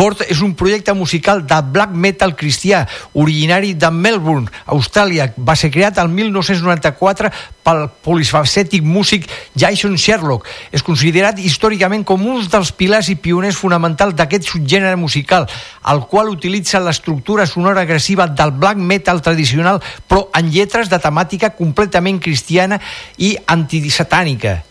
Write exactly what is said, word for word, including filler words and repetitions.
Horde és un projecte musical de black metal cristià, originari de Melbourne, Austràlia. Va ser creat el mil nou-cents noranta-quatre pel polifacètic músic Jason Sherlock. És considerat històricament com un dels pilars i pioners fonamentals d'aquest subgènere musical, el qual utilitza l'estructura sonora agressiva del black metal tradicional, però en lletres de temàtica completament cristiana i antisatànica.